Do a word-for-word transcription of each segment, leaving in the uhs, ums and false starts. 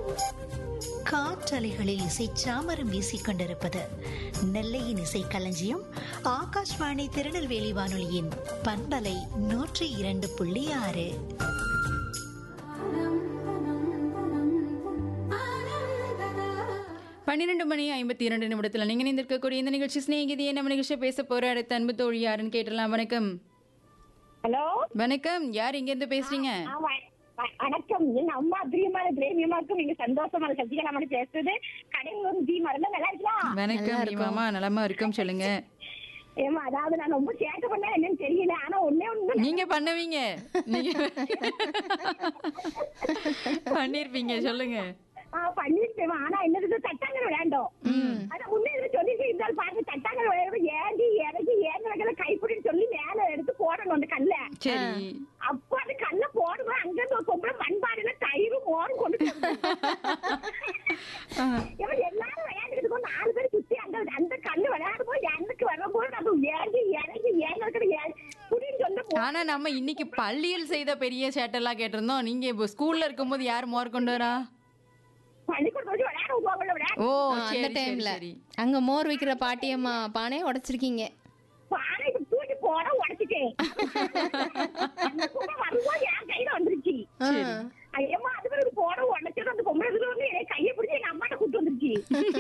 காற்றலைகளில் இசை சாமரம் வீசிக் கொண்டிருப்பது நெல்லையின் இசை களஞ்சியம் ஆகாஷ்வாணி திருநெல்வேலி வானொலியின் பண்பலை நூற்றி இரண்டு புள்ளி ஆறு. பன்னிரெண்டு மணி ஐம்பத்தி இரண்டு நிமிடத்தில் நீங்க நிந்திருக்கக்கூடிய இந்த நிகழ்ச்சி சிநேகிதியை நம்ம நிகழ்ச்சியை பேச போற அடுத்த அன்பு தோழி யாருன்னு கேட்டலாம். வணக்கம். ஹலோ வணக்கம். யார் இங்க இருந்து பேசுறீங்க? வணக்கம். என் அம்மா பிரியமான பிரேமியமாக்கும் நீங்க சந்தோஷமான சசிகலாமணி பேசுறது கடையூர் ஜி மரல நல்லா இருக்கலாம். வணக்கம் மாமா, நலமா இருக்கும். சொல்லுங்க. ஏமா அதாவது நான் ரொம்ப சேட்டை பண்ணா என்னன்னு தெரியல, ஆனா ஒன்னே ஒண்ணு நீங்க பண்ணுவீங்க, நீங்க பண்ணிருப்பீங்க. சொல்லுங்க. பண்ணிருப்பேன். ஆனா என்னது தட்டாங்கல் விளையாண்டோம். ஆனா முன்னே இதுல சொல்லிட்டு இருந்தாலும் பாருங்க, தட்டாங்கல் விளையாடும் ஏண்டி இறங்கி ஏங்க கைப்பிடின்னு சொல்லி மேல எடுத்து போடணும் அந்த கல்ல. சரி. அப்ப அந்த கல்ல போடுவோம். அங்க இருந்து ஒரு கொம்பளை மண்பாடியில தயிரும் மோரும் கொண்டு எல்லாரும் விளையாண்டுட்டு நாலு பேர் சுத்தி அந்த அந்த கல்லு விளையாடும் போது எனக்கு வரும்போது நம்ம ஏங்கி இறங்கி ஏங்க புடின்னு சொல்ல. ஆனா நம்ம இன்னைக்கு பள்ளியில் செய்த பெரிய சேட்டெல்லாம் கேட்டிருந்தோம். நீங்க இப்போ ஸ்கூல்ல இருக்கும்போது யார் மோர் கொண்டு வரா? ஓ, அந்த டைம்ல அங்க மோர் விக்கிற பாட்டியம்மா பானையை உடைச்சிருக்கீங்க. பானை தூக்கி போட உடைச்சிட்டேன். என் கையில வந்துருச்சு. ஐயம்மா அது பிறகு போட உடைச்சது அந்த பொம்பளை வந்து கையை பிடிச்சி எங்க அம்மாட்ட கூட்டு வந்துருச்சு.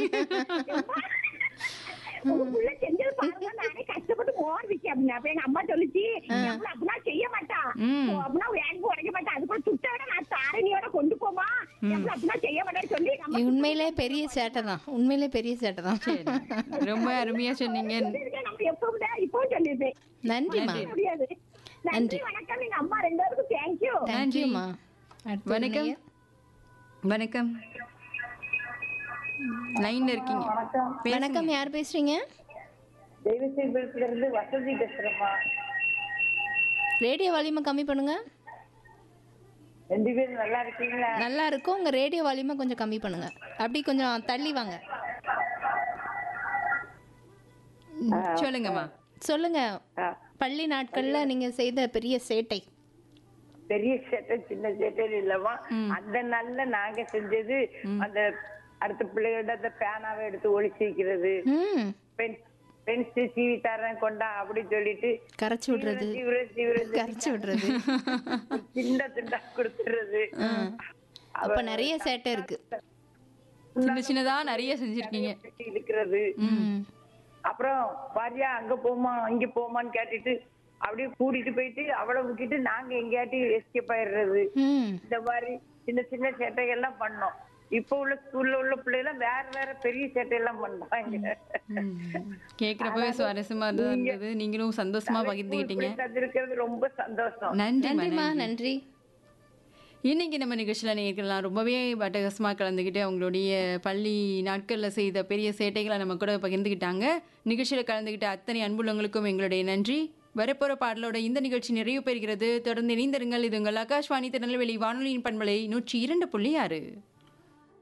உள்ள செஞ்சது பாருங்க, நானே கஷ்டப்பட்டு மோர் விக்க அப்படின்னா அப்ப எங்க அம்மா சொல்லிச்சு அப்படின்னா செய்ய மாட்டா அப்படின்னா எனக்கு உடைக்க மாட்டா, அது கூட சுட்ட விட நான் தாரணியோட கொண்டு போமா அப்படின்னா செய்ய மாட்டேன்னு சொல்லி உண்மையிலே பெரிய சேட்டை தான், உண்மையிலே பெரிய சேட்டை தான். ரொம்ப அருமையா சொன்னீங்க. நம்ம எப்பவும் இப்பவும் சொல்லிருப்பேன். நன்றிமா. முடியாது. நன்றி, வணக்கம். எங்க அம்மா ரெண்டு பேருக்கும் தேங்க்யூ. நன்றிமா. வணக்கம். வணக்கம். லைன்ல இருக்கீங்க. வணக்கம். யார் பேசுறீங்க? வசதி பேசுறேம்மா. ரேடியோ வால்யூமை கம்மி பண்ணுங்க. ரெண்டு பேரும் நல்லா இருக்கீங்களா? நல்லா இருக்கும். உங்க ரேடியோ வால்யூமை கொஞ்சம் கம்மி பண்ணுங்க. அப்படி கொஞ்சம் தள்ளி வாங்க. சொல்லுங்கம்மா. சொல்லுங்க. பள்ளி நாட்கள்ல நீங்க செய்த பெரிய சேட்டை. பெரிய சேட்டை சின்ன சேட்டை இல்லவா, அந்த நாள்ல நாங்க செஞ்சது அந்த அடுத்த பிள்ளைகளோட அந்த பேனாவை எடுத்து ஒளிச்சு வைக்கிறது, பென்சில் சீவி தரேன் கொண்டா அப்படி சொல்லிட்டு கரைச்சு விடுறது, கரைச்சு விடுறது, சின்ன திண்டா கொடுத்துறது. அப்ப நிறைய சேட்டை இருக்கு. சின்ன சின்னதா நிறைய செஞ்சிருக்கீங்க. இருக்கிறது. அப்புறம் பாரியா அங்க போமா இங்க போமான்னு கேட்டுட்டு அப்படியே கூட்டிட்டு போயிட்டு அவளை விட்டுட்டு நாங்க எங்கேயாட்டி எஸ்கேப் ஆயிடுறது. இந்த மாதிரி சின்ன சின்ன சேட்டைகள்லாம் பண்ணோம். இப்ப உள்ள ஸ்கூல்ல உள்ள பிள்ளைகள் வேற வேற பெரிய சேட்டை எல்லாம் பண்றாங்க. கேக்குறப்பவே சுவாரஸ்யமா இருந்தது. நீங்களும் சந்தோஷமா பகிர்ந்துகிட்டீங்க. இருக்கிறது ரொம்ப சந்தோஷம். நன்றிமா. நன்றி. இன்னைக்கு நம்ம நிகழ்ச்சியில் நேர்கள்லாம் ரொம்பவே பட்டகசமாக கலந்துக்கிட்டு அவங்களுடைய பள்ளி நாட்களில் செய்த பெரிய சேட்டைகளை நம்ம கூட பகிர்ந்துக்கிட்டாங்க. நிகழ்ச்சியில் கலந்துக்கிட்ட அத்தனை அன்புள்ளவங்களுக்கும் எங்களுடைய நன்றி. வரப்போற பாடலோட இந்த நிகழ்ச்சி நிறைவு பெறுகிறது. தொடர்ந்து இணைந்திருங்கள். இது உங்கள் ஆகாஷ்வாணி திருநெல்வேலி வானொலியின் பண்பலை நூற்றி இரண்டு புள்ளி ஆறு.